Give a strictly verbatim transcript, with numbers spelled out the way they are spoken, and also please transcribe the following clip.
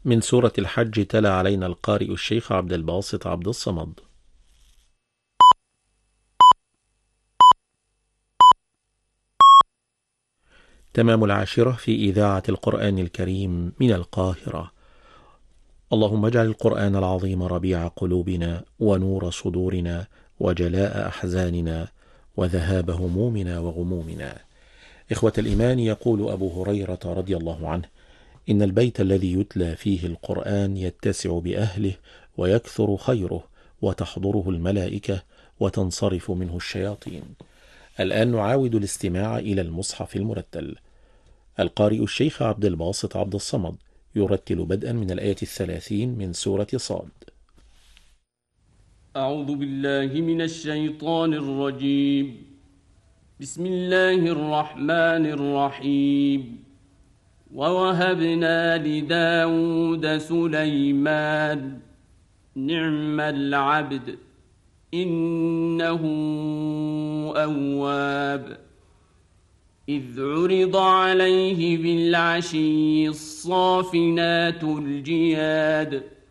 من سورة الحج تلا علينا القارئ الشيخ عبد الباسط عبد الصمد. تمام العاشرة في إذاعة القرآن الكريم من القاهرة. اللهم اجعل القرآن العظيم ربيع قلوبنا ونور صدورنا وجلاء أحزاننا وذهاب همومنا وغمومنا. إخوة الإيمان، يقول أبو هريرة رضي الله عنه: إن البيت الذي يتلى فيه القرآن يتسع بأهله ويكثر خيره وتحضره الملائكة وتنصرف منه الشياطين. الآن نعاود الاستماع إلى المصحف المرتل. القارئ الشيخ عبد الباسط عبد الصمد يرتل بدءا من الآية الثلاثين من سورة صاد. أعوذ بالله من الشيطان الرجيم. بسم الله الرحمن الرحيم. ووهبنا لداود سليمان نعم العبد إنه أواب. إذ عرض عليه بالعشي الصافنات الجياد